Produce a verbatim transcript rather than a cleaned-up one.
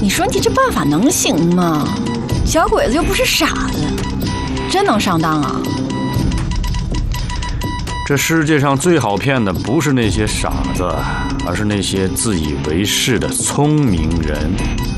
说你这办法能行吗？小鬼子又不是傻子，真能上当啊？ 这世界上最好骗的不是那些傻子，而是那些自以为是的聪明人。